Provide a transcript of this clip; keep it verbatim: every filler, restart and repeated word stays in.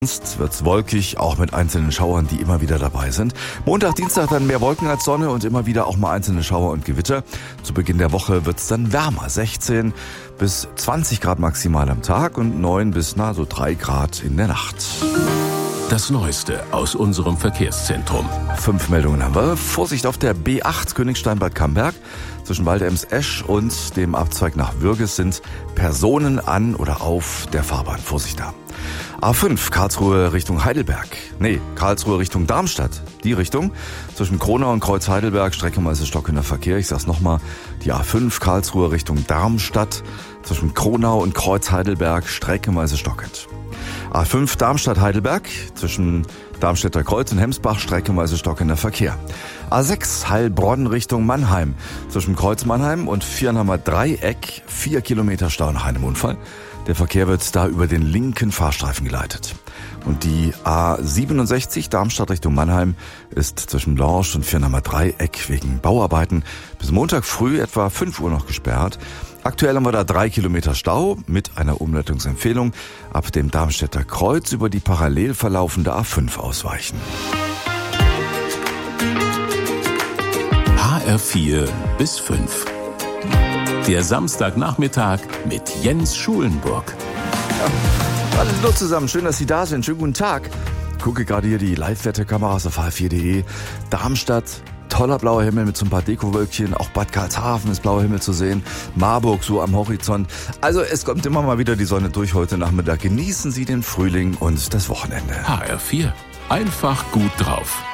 Sonst wird's wolkig, auch mit einzelnen Schauern, die immer wieder dabei sind. Montag, Dienstag dann mehr Wolken als Sonne und immer wieder auch mal einzelne Schauer und Gewitter. Zu Beginn der Woche wird's dann wärmer. sechzehn bis zwanzig Grad maximal am Tag und neun bis na so drei Grad in der Nacht. Das Neueste aus unserem Verkehrszentrum. Fünf Meldungen haben wir. Vorsicht auf der B acht Königstein-Bad Camberg. Zwischen Waldems-Esch und dem Abzweig nach Würges sind Personen an oder auf der Fahrbahn. Vorsicht da. A fünf Karlsruhe Richtung Heidelberg. Nee, Karlsruhe Richtung Darmstadt. Die Richtung. Zwischen Kronau und Kreuz Heidelberg streckenweise stockender Verkehr. Ich sag's nochmal. Die A fünf Karlsruhe Richtung Darmstadt. Zwischen Kronau und Kreuz Heidelberg streckenweise stockend. A fünf Darmstadt-Heidelberg, zwischen Darmstädter Kreuz und Hemsbach streckenweise stockender Verkehr. A sechs Heilbronn Richtung Mannheim, zwischen Kreuz Mannheim und Viernheimer Dreieck, vier Kilometer Stau nach einem Unfall. Der Verkehr wird da über den linken Fahrstreifen geleitet. Und die A siebenundsechzig Darmstadt Richtung Mannheim ist zwischen Lorsch und Viernheimer Dreieck wegen Bauarbeiten bis Montag früh etwa fünf Uhr noch gesperrt. Aktuell haben wir da drei Kilometer Stau mit einer Umleitungsempfehlung ab dem Darmstädter Kreuz über die parallel verlaufende A fünf ausweichen. H R vier bis fünf. Der Samstagnachmittag mit Jens Schulenburg. Ja, hallo zusammen, schön, dass Sie da sind. Schönen guten Tag. Ich gucke gerade hier die Live-Wetterkameras auf H R vier punkt de. Darmstadt, toller blauer Himmel mit so ein paar Dekowölkchen. Auch Bad Karlshafen ist blauer Himmel zu sehen. Marburg so am Horizont. Also es kommt immer mal wieder die Sonne durch heute Nachmittag. Genießen Sie den Frühling und das Wochenende. H R vier. Einfach gut drauf.